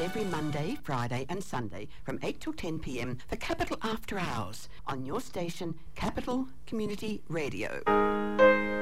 every Monday, Friday and Sunday from 8 till 10 p.m. for Capital After Hours on your station, Capital Community Radio.